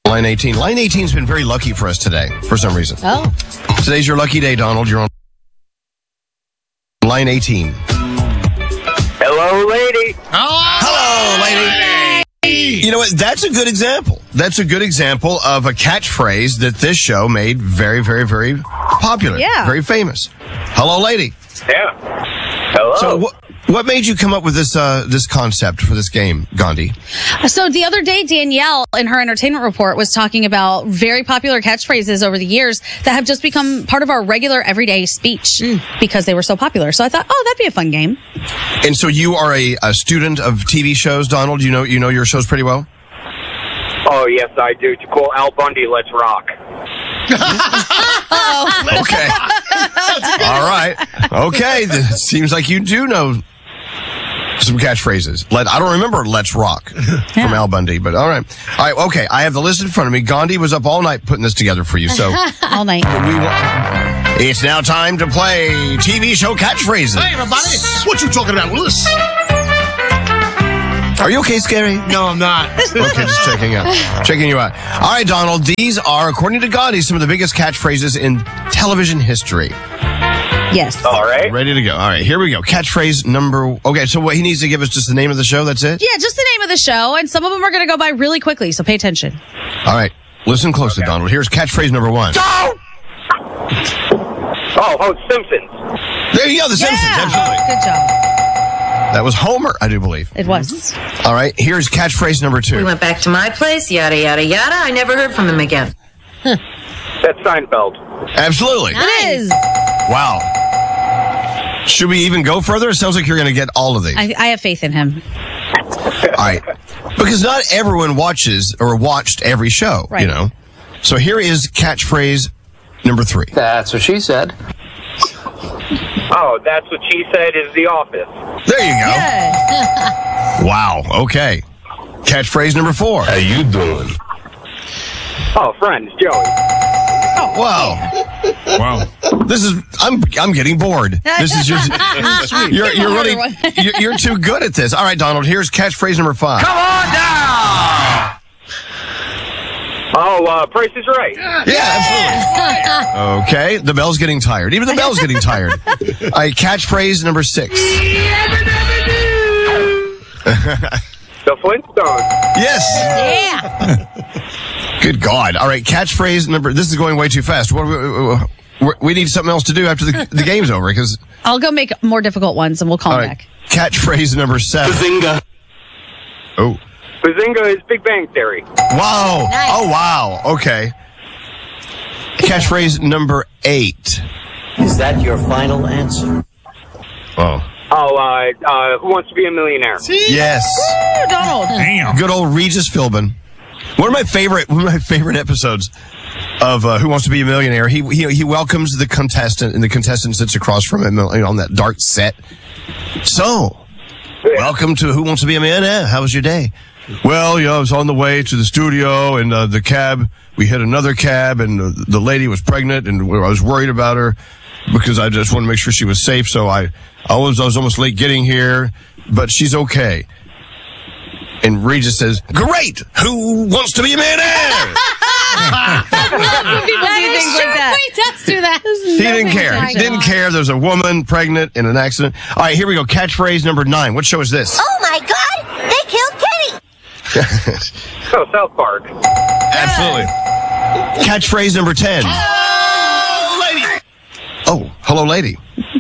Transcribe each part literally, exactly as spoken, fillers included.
Line eighteen. Line eighteen's been very lucky for us today, for some reason. Oh. Today's your lucky day, Donald. You're on line eighteen. Hello, lady. Hello, lady. You know what? That's a good example. That's a good example of a catchphrase that this show made very, very, very popular. Yeah. Very famous. Hello, lady. Yeah. Hello. So what what made you come up with this uh, this concept for this game, Gandhi? So the other day, Danielle, in her entertainment report, was talking about very popular catchphrases over the years that have just become part of our regular everyday speech mm. because they were so popular. So I thought, oh, that'd be a fun game. And so you are a, a student of T V shows, Donald. You know you know your shows pretty well? Oh, yes, I do. To quote Al Bundy, let's rock. Okay. All right. Okay. It seems like you do know some catchphrases. Let I don't remember "Let's Rock" Yeah. from Al Bundy, but all right. All right. Okay. I have the list in front of me. Gandhi was up all night putting this together for you. So all night. we will, it's now time to play T V show catchphrases. Hey, everybody. What you talking about, Willis? Are you okay, Scary? No, I'm not. Okay, just checking out. Checking you out. All right, Donald. These are, according to Gandhi, some of the biggest catchphrases in television history. Yes. All right. Ready to go. All right, here we go. Catchphrase number... Okay, so what he needs to give us just the name of the show, that's it? Yeah, just the name of the show, and some of them are going to go by really quickly, so pay attention. All right, listen closely, okay. Donald. Here's catchphrase number one. Go! Oh, oh, Simpsons. There you go, The Simpsons. Yeah. Absolutely. Good job. That was Homer, I do believe. It was. All right, here's catchphrase number two. We went back to my place, yada, yada, yada. I never heard from him again. That's Seinfeld. Absolutely. Nice. It is. Wow. Should we even go further? It sounds like you're going to get all of these. I, I have faith in him. All right. Because not everyone watches or watched every show, right. you know. So here is catchphrase number three. That's what she said. Oh, that's what she said is The Office. There you go. Yes. Wow. Okay. Catchphrase number four. How you doing? Oh, Friends, Joey. Oh, wow. Wow. This is I'm I'm getting bored. This is just you're you're really you're, you're too good at this. All right, Donald, here's catchphrase number five. Come on down. Oh, uh, Price is Right. Yeah, absolutely. Okay, the bell's getting tired. Even the bell's getting tired. All right, catchphrase number six. The Flintstones. Yes. Yeah. Good God. All right, catchphrase number... This is going way too fast. What, we, we need something else to do after the, the game's over, because... I'll go make more difficult ones, and we'll call all them right, back. Catchphrase number seven. Bazinga. Oh. Bazinga is Big Bang Theory. Wow. Nice. Oh, wow. Okay. Catchphrase number eight. Is that your final answer? Oh. Oh, uh, uh, Who Wants to Be a Millionaire? Yes. Woo, Donald. Damn. Good old Regis Philbin. One of my favorite, one of my favorite episodes of uh, Who Wants to Be a Millionaire. He he he welcomes the contestant, and the contestant sits across from him, you know, on that dark set. So, welcome to Who Wants to Be a Millionaire. How was your day? Well, you know, I was on the way to the studio, and uh, the cab, we hit another cab, and uh, the lady was pregnant, and I was worried about her because I just wanted to make sure she was safe. So I, I was, I was almost late getting here, but she's okay. And Regis says, "Great! Who wants to be a millionaire?" People do things like that. He does do that. He didn't care. He didn't care. There's a woman pregnant in an accident. All right, here we go. Catchphrase number nine. What show is this? Oh my God! They killed Kenny! Oh, South Park. Absolutely. Catchphrase number ten. Oh, lady. Oh, hello, lady.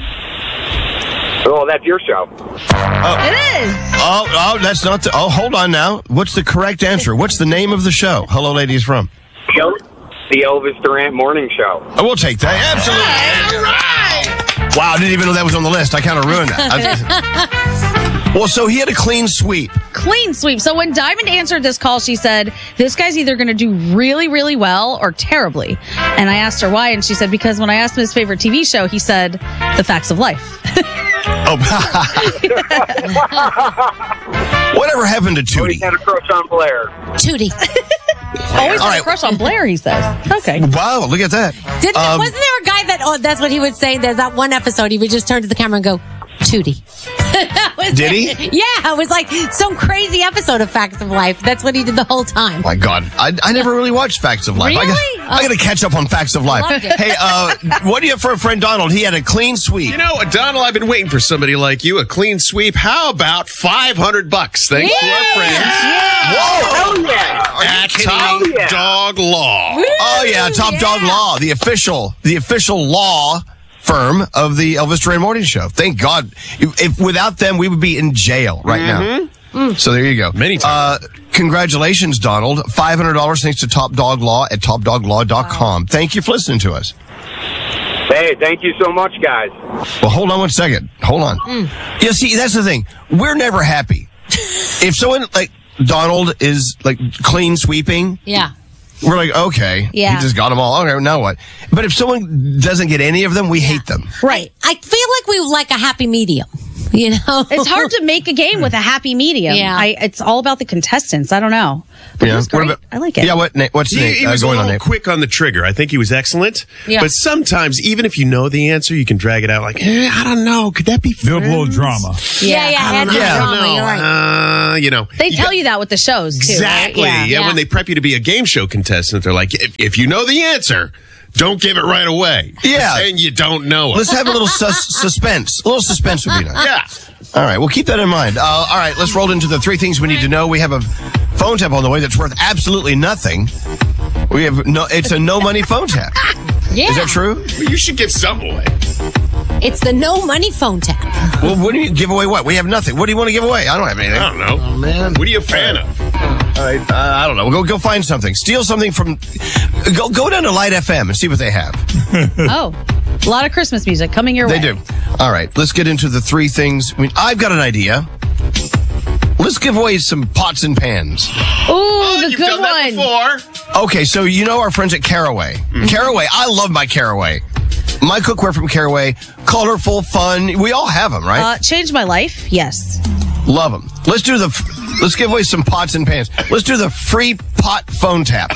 Oh, that's your show. Oh. It is. Oh, oh, that's not the. Oh, hold on now. What's the correct answer? What's the name of the show? Hello, lady is from. The, El- the Elvis Duran Morning Show. Oh, we'll take that. Absolutely. All right. Wow, I didn't even know that was on the list. I kind of ruined that. I, well, so he had a clean sweep. Clean sweep. So when Diamond answered this call, she said, this guy's either going to do really, really well or terribly. And I asked her why, and she said, because when I asked him his favorite T V show, he said, The Facts of Life. Oh, whatever happened to Tootie? He had a crush on Blair. Tootie. Always All had right. a crush on Blair, he says. Okay. Wow, look at that. Didn't, Um, wasn't there a guy that, oh, that's what he would say? There's that one episode, he would just turn to the camera and go, Tootie. was Did he? it. Yeah, it was like some crazy episode of Facts of Life. That's what he did the whole time. My God, I, I never really watched Facts of Life. I Really? got, I got to catch up on Facts of Life. Loved it. Hey, uh, what do you have for a friend Donald? He had a clean sweep. You know, Donald, I've been waiting for somebody like you, a clean sweep. How about five hundred bucks? Thanks to our friends. Oh, yeah. At Top kidding? Dog Law. Oh yeah, Top Dog Law, the official, the official law firm of the Elvis Duran Morning Show. Thank God. If, if without them, we would be in jail right Mm-hmm. now. So there you go. Many times. Uh, congratulations, Donald. Five hundred dollars thanks to Top Dog Law at top dog law dot com. Thank you for listening to us. Hey, thank you so much, guys. Well, hold on one second. Hold on. Yeah, see, that's the thing. We're never happy. If someone like Donald is like clean sweeping, Yeah. we're like, okay, Yeah. he just got them all. Okay, now what? But if someone doesn't get any of them, we hate them. Right. I feel like we like a happy medium, you know? It's hard to make a game with a happy medium. Yeah. I, it's all about the contestants. I don't know. But it was What great. about- I like it. Yeah, what? Nate, what's He, Nate, he uh, was a going on, little Nate? quick on the trigger. I think he was excellent. Yeah. But sometimes, even if you know the answer, you can drag it out like, eh, I don't know. Could that be Build a little friends? drama. Yeah, yeah, I add don't some know. Yeah. drama, you're right. Uh, you know. They you tell got- you that with the shows, too. Exactly. Right? Yeah. Yeah. When they prep you to be a game show contestant, they're like, if, if you know the answer, don't give it right away. Yeah. And you don't know it. Let's have a little sus- suspense. A little suspense would be nice. yeah. All right, we'll keep that in mind. Uh, all right, let's roll into the three things we need to know. We have a phone tap on the way that's worth absolutely nothing. We have no. It's a no money phone tap. Yeah. Is that true? Well, you should give some away. It's the no money phone tap. Well, what do you give away? What? We have nothing. What do you want to give away? I don't have anything. I don't know. Oh man, What are you a fan of? All right, uh, I don't know. We'll go go find something. Steal something from. Go go down to Light F M and see what they have. Oh, a lot of Christmas music coming your They way. do. All right, let's get into the three things. I mean, I've got an idea. Let's give away some pots and pans. Ooh, Oh, the you've good done that one. before. Okay, so you know our friends at Caraway. Caraway, I love my Caraway. My cookware from Caraway, colorful, fun. We all have them, right? Uh, changed my life. Yes. love them. Let's do the. Let's give away some pots and pans. Let's do the free pot phone tap.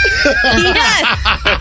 Yes.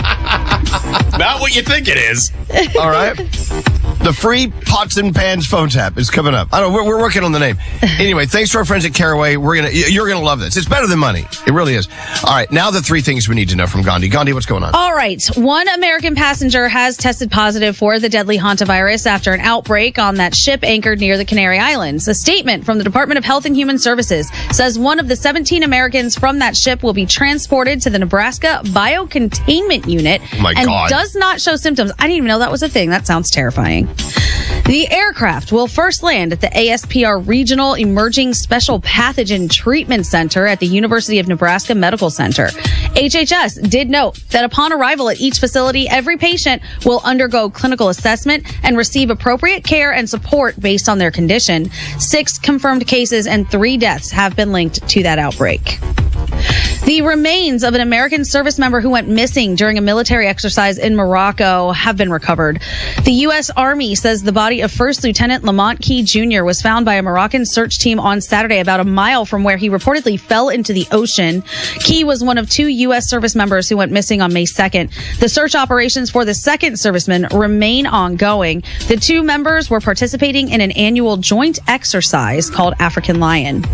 Not what you think it is. All right. The free pots and pans phone tap is coming up. I don't know. We're, we're working on the name. Anyway, thanks to our friends at Caraway. We're gonna. You're gonna love this. It's better than money. It really is. All right. Now the three things we need to know from Gandhi. Gandhi, what's going on? All right. One American passenger has tested positive for the deadly hantavirus after an outbreak on that ship anchored near the Canary Islands. A statement from the Department of Health and Human Services says one of the seventeen Americans from that ship will be transported to the Nebraska Biocontainment Unit Oh my and God. does not show symptoms. I didn't even know that was a thing. That sounds terrifying. The aircraft will first land at the A S P R Regional Emerging Special Pathogen Treatment Center at the University of Nebraska Medical Center. H H S did note that upon arrival at each facility, every patient will undergo clinical assessment and receive appropriate care and support based on their condition. Six confirmed cases and three deaths have been linked to that outbreak. The remains of an American service member who went missing during a military exercise in Morocco have been recovered. The U S. Army says the body of First Lieutenant Lamont Key Junior was found by a Moroccan search team on Saturday about a mile from where he reportedly fell into the ocean. Key was one of two U S service members who went missing on May second. The search operations for the second serviceman remain ongoing. The two members were participating in an annual joint exercise called African Lion.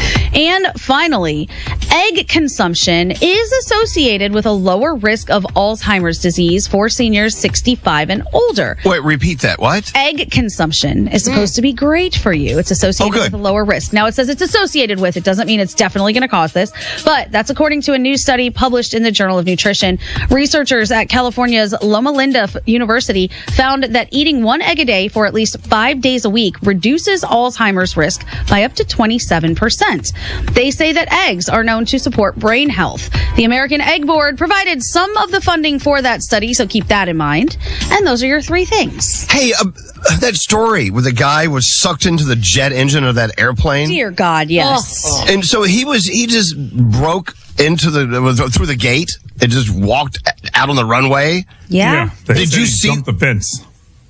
And finally, egg consumption is associated with a lower risk of Alzheimer's disease for seniors sixty-five and older. Wait, repeat that. What? Egg consumption is supposed to be great for you. It's associated Oh, good. with a lower risk. Now, it says it's associated with. It doesn't mean it's definitely going to cause this, but that's according to a new study published in the Journal of Nutrition. Researchers at California's Loma Linda F- University found that eating one egg a day for at least five days a week reduces Alzheimer's risk by up to twenty-seven percent. They say that eggs are known to support brain health. The American Egg Board provided some of the funding for that study, so keep that in mind. And those are your three things. Hey, uh, that story where the guy was sucked into the jet engine of that airplane. Dear God, yes. And so he was, he just broke into the, through the gate and just walked out on the runway. Yeah. they Did said you he see- jumped the fence?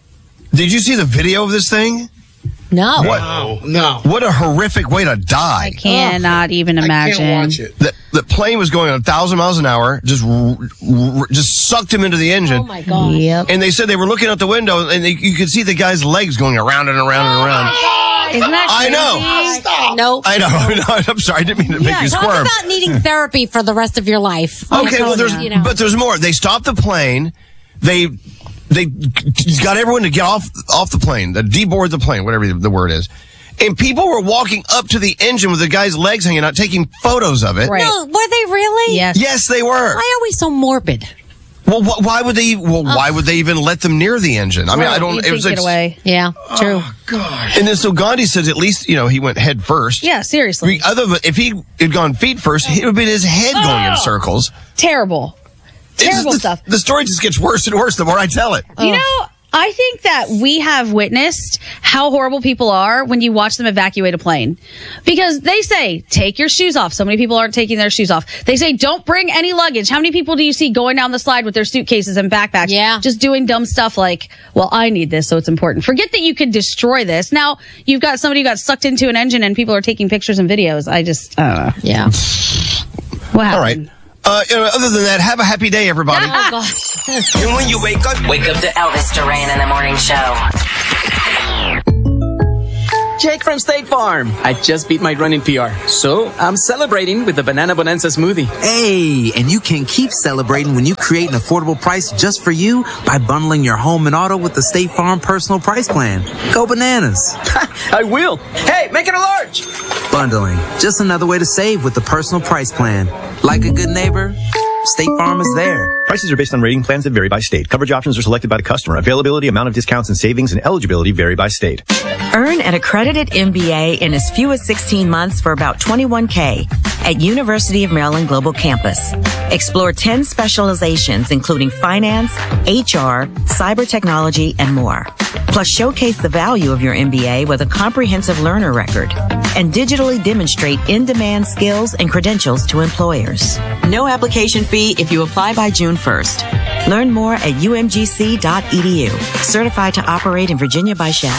Did you see the video of this thing? No. What? No, no. What a horrific way to die. I cannot even imagine. I can't watch it. The, the plane was going a thousand miles an hour, just r- r- just sucked him into the engine. Oh my God. Yep. And they said they were looking out the window and they, you could see the guy's legs going around and around and around. Isn't that I crazy? know. Stop. Nope. I know. No, I'm sorry. I didn't mean to make Yeah, you talk squirm. about needing therapy for the rest of your life. Okay, well, there's, You know. but there's more. They stopped the plane. They, they got everyone to get off, off the plane, uh, deboard the plane, whatever the, the word is. And people were walking up to the engine with the guy's legs hanging out, taking photos of it. Right. No, were they really? Yes. Yes, they were. Why are we so morbid? Well, wh- why would they? Well, why would they even let them near the engine? I mean, I don't. You'd It was think like, get away. Yeah, true. and then so Gandhi says at least you know he went head first. Yeah, seriously. We- Other than if he had gone feet first, it would have been his head going in circles. Terrible. It's Terrible the, stuff. The story just gets worse and worse the more I tell it. You know, I think that we have witnessed how horrible people are when you watch them evacuate a plane. Because they say, take your shoes off. So many people aren't taking their shoes off. They say, don't bring any luggage. How many people do you see going down the slide with their suitcases and backpacks? Yeah. Just doing dumb stuff like, well, I need this, so it's important. Forget that you could destroy this. Now, you've got somebody who got sucked into an engine and people are taking pictures and videos. I just, I don't know. Yeah. What happened? All right. Uh, you know, other than that, have a happy day, everybody. Oh, gosh. And when you wake up, Wake up to Elvis Duran in the morning show. Jake from State Farm. I just beat my running P R, so I'm celebrating with the Banana Bonanza smoothie. Hey, and you can keep celebrating when you create an affordable price just for you by bundling your home and auto with the State Farm Personal Price Plan. Go bananas. I will. Hey, make it a large. Bundling, just another way to save with the Personal Price Plan. Like a good neighbor, State Farm is there. Prices are based on rating plans that vary by state. Coverage options are selected by the customer. Availability, amount of discounts and savings, and eligibility vary by state. Earn an accredited M B A in as few as sixteen months for about twenty-one K at University of Maryland Global Campus. Explore ten specializations, including finance, H R, cyber technology, and more. Plus, showcase the value of your M B A with a comprehensive learner record and digitally demonstrate in-demand skills and credentials to employers. No application fee if you apply by June first. Learn more at U M G C dot E D U. Certified to operate in Virginia by S H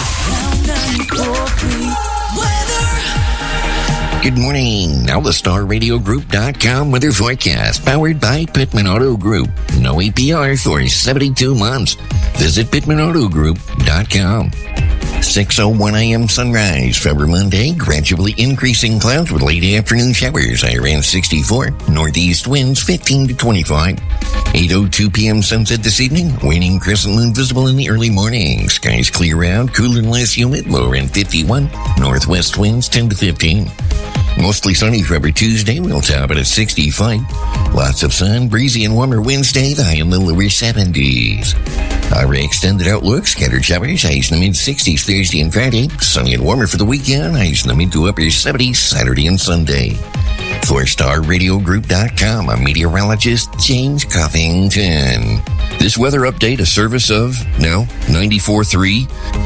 A. Good morning. Now the Star Radio Group dot com weather forecast powered by Pittman Auto Group. No A P R for seventy-two months. Visit Pittman Auto Group dot com. six oh one a.m. sunrise. February Monday, gradually increasing clouds with late afternoon showers. High around sixty-four. Northeast winds fifteen to twenty-five. eight oh two p.m. sunset this evening. Waning crescent moon visible in the early morning. Skies clear out, cooler and less humid. Low around fifty-one. Northwest winds ten to fifteen. Mostly sunny for every Tuesday. We'll top it at sixty-five. Lots of sun, breezy and warmer Wednesday. The high in the lower seventies. Our extended outlook, scattered showers, highs in the mid-sixties Thursday and Friday. Sunny and warmer for the weekend, highs in the mid to upper seventies Saturday and Sunday. For Star Radio Group dot com, I'm meteorologist James Covington. This weather update, a service of, no, ninety-four point three.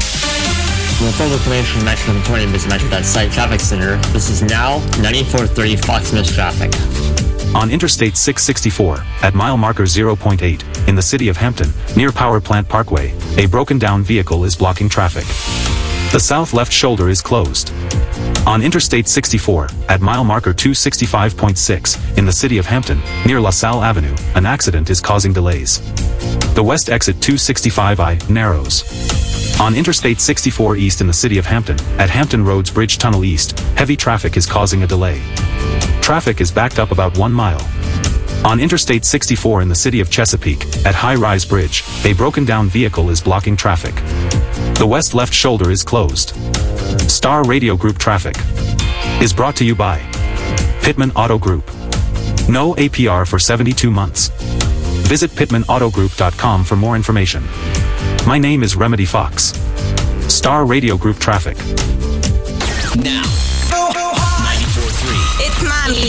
For full information from Metro twenty, visit Metro dot site traffic center. This is now ninety-four point three Fox News traffic. On Interstate six sixty-four, at mile marker zero point eight, in the city of Hampton, near Power Plant Parkway, a broken down vehicle is blocking traffic. The south left shoulder is closed. On Interstate sixty-four, at mile marker two sixty-five point six, in the city of Hampton, near LaSalle Avenue, an accident is causing delays. The west exit two sixty-five I narrows. On Interstate sixty-four East in the city of Hampton, at Hampton Roads Bridge Tunnel East, heavy traffic is causing a delay. Traffic is backed up about one mile. On Interstate sixty-four in the city of Chesapeake, at High Rise Bridge, a broken down vehicle is blocking traffic. The west left shoulder is closed. Star Radio Group traffic is brought to you by Pittman Auto Group. No A P R for seventy-two months. Visit Pittman Auto Group dot com for more information. My name is Remedy Fox. Star Radio Group traffic. Now, ninety-four point three. It's mommy.